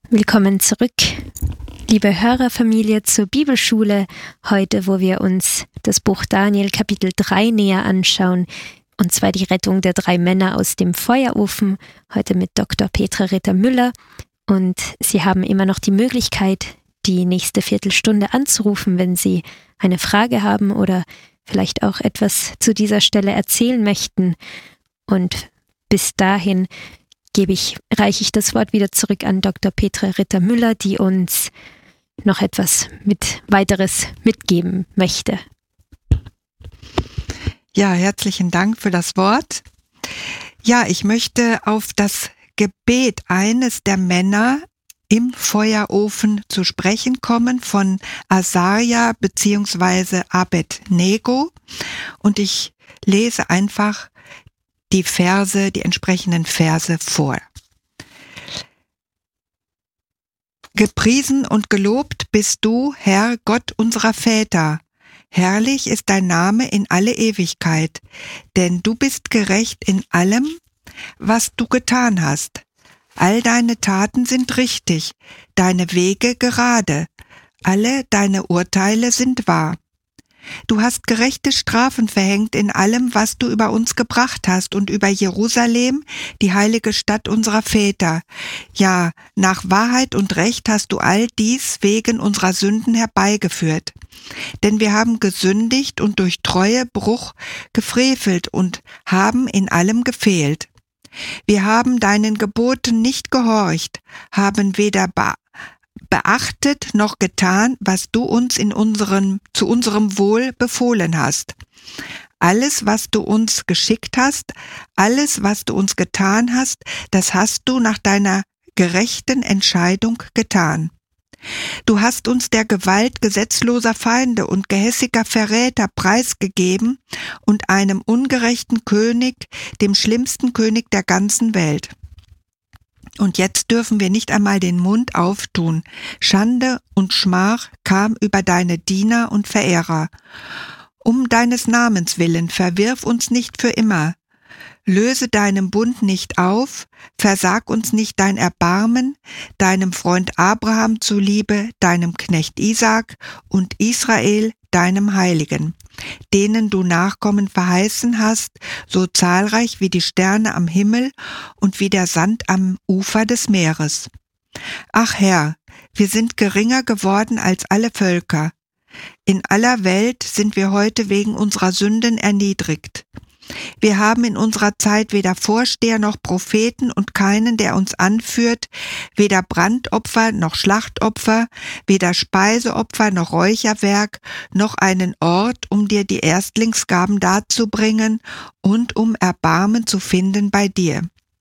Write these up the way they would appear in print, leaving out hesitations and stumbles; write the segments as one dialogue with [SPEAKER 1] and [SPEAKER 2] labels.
[SPEAKER 1] Willkommen zurück, liebe Hörerfamilie, zur Bibelschule. Heute, wo wir uns das Buch Daniel Kapitel 3 näher anschauen, und zwar die Rettung der 3 Männer aus dem Feuerofen, heute mit Dr. Petra Ritter-Müller. Und Sie haben immer noch die Möglichkeit, die nächste Viertelstunde anzurufen, wenn Sie eine Frage haben oder vielleicht auch etwas zu dieser Stelle erzählen möchten. Und bis dahin reiche ich das Wort wieder zurück an Dr. Petra Ritter-Müller, die uns noch etwas weiteres mitgeben möchte.
[SPEAKER 2] Ja, herzlichen Dank für das Wort. Ja, ich möchte auf das Gebet eines der Männer im Feuerofen zu sprechen kommen von Asaria bzw. Abednego, und ich lese einfach die entsprechenden Verse vor. Gepriesen und gelobt bist du, Herr Gott unserer Väter. Herrlich ist dein Name in alle Ewigkeit, denn du bist gerecht in allem, was du getan hast. All deine Taten sind richtig, deine Wege gerade, alle deine Urteile sind wahr. Du hast gerechte Strafen verhängt in allem, was du über uns gebracht hast und über Jerusalem, die heilige Stadt unserer Väter. Ja, nach Wahrheit und Recht hast du all dies wegen unserer Sünden herbeigeführt. Denn wir haben gesündigt und durch Treuebruch gefrevelt und haben in allem gefehlt. Wir haben deinen Geboten nicht gehorcht, haben weder beachtet noch getan, was du uns zu unserem Wohl befohlen hast. Alles, was du uns geschickt hast, alles, was du uns getan hast, das hast du nach deiner gerechten Entscheidung getan. Du hast uns der Gewalt gesetzloser Feinde und gehässiger Verräter preisgegeben und einem ungerechten König, dem schlimmsten König der ganzen Welt. Und jetzt dürfen wir nicht einmal den Mund auftun. Schande und Schmach kam über deine Diener und Verehrer. Um deines Namens willen, verwirf uns nicht für immer. Löse deinem Bund nicht auf, versag uns nicht dein Erbarmen, deinem Freund Abraham zuliebe, deinem Knecht Isaak und Israel, deinem Heiligen, denen du Nachkommen verheißen hast, so zahlreich wie die Sterne am Himmel und wie der Sand am Ufer des Meeres. Ach Herr, wir sind geringer geworden als alle Völker. In aller Welt sind wir heute wegen unserer Sünden erniedrigt. Wir haben in unserer Zeit weder Vorsteher noch Propheten und keinen, der uns anführt, weder Brandopfer noch Schlachtopfer, weder Speiseopfer noch Räucherwerk, noch einen Ort, um dir die Erstlingsgaben darzubringen und um Erbarmen zu finden bei dir.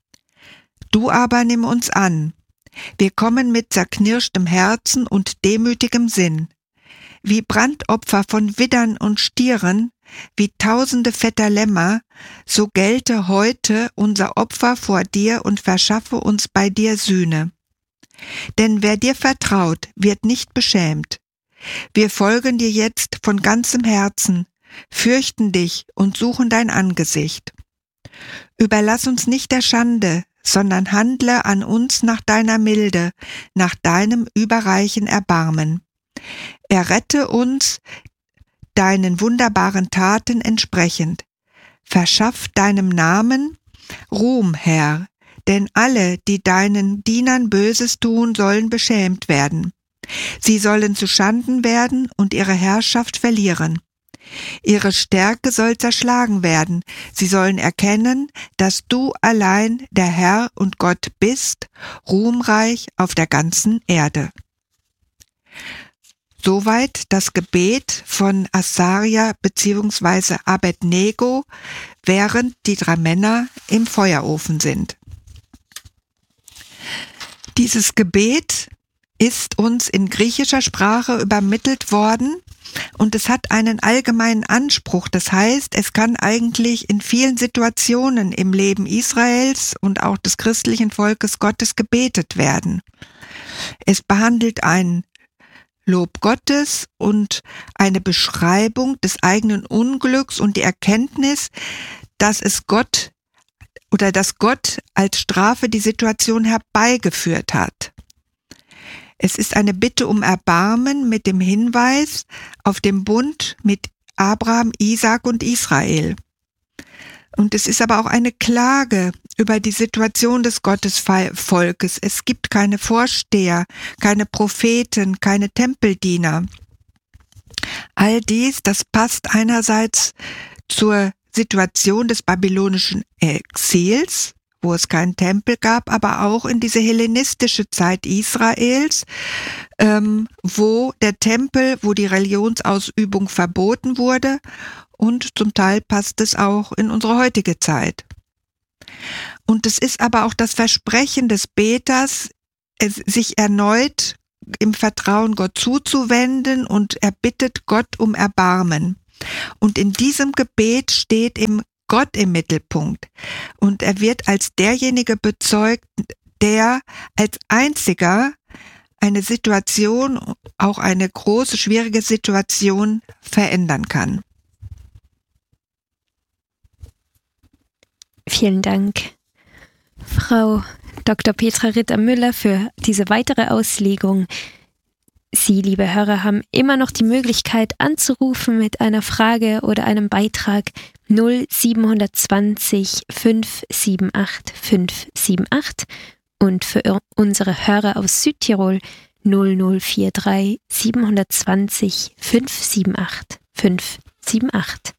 [SPEAKER 2] Du aber nimm uns an. Wir kommen mit zerknirschtem Herzen und demütigem Sinn. Wie Brandopfer von Widdern und Stieren, wie tausende fetter Lämmer, so gelte heute unser Opfer vor dir und verschaffe uns bei dir Sühne. Denn wer dir vertraut, wird nicht beschämt. Wir folgen dir jetzt von ganzem Herzen, fürchten dich und suchen dein Angesicht. Überlass uns nicht der Schande, sondern handle an uns nach deiner Milde, nach deinem überreichen Erbarmen. Errette uns deinen wunderbaren Taten entsprechend. Verschaff deinem Namen Ruhm, Herr, denn alle, die deinen Dienern Böses tun, sollen beschämt werden. Sie sollen zu Schanden werden und ihre Herrschaft verlieren. Ihre Stärke soll zerschlagen werden. Sie sollen erkennen, dass du allein der Herr und Gott bist, ruhmreich auf der ganzen Erde. Soweit das Gebet von Asaria bzw. Abednego, während die 3 Männer im Feuerofen sind. Dieses Gebet ist uns in griechischer Sprache übermittelt worden und es hat einen allgemeinen Anspruch. Das heißt, es kann eigentlich in vielen Situationen im Leben Israels und auch des christlichen Volkes Gottes gebetet werden. Es behandelt ein Lob Gottes und eine Beschreibung des eigenen Unglücks und die Erkenntnis, dass Gott als Strafe die Situation herbeigeführt hat. Es ist eine Bitte um Erbarmen mit dem Hinweis auf den Bund mit Abraham, Isaak und Israel. Und es ist aber auch eine Klage über die Situation des Gottesvolkes. Es gibt keine Vorsteher, keine Propheten, keine Tempeldiener. All dies, das passt einerseits zur Situation des babylonischen Exils, wo es keinen Tempel gab, aber auch in diese hellenistische Zeit Israels, wo der Tempel, wo die Religionsausübung verboten wurde, und zum Teil passt es auch in unsere heutige Zeit. Und es ist aber auch das Versprechen des Beters, sich erneut im Vertrauen Gott zuzuwenden, und er bittet Gott um Erbarmen. Und in diesem Gebet steht eben Gott im Mittelpunkt. Und er wird als derjenige bezeugt, der als einziger eine Situation, auch eine große, schwierige Situation, verändern kann.
[SPEAKER 1] Vielen Dank, Frau Dr. Petra Ritter-Müller, für diese weitere Auslegung. Sie, liebe Hörer, haben immer noch die Möglichkeit anzurufen mit einer Frage oder einem Beitrag 0720 578 578 und für unsere Hörer aus Südtirol 0043 720 578 578.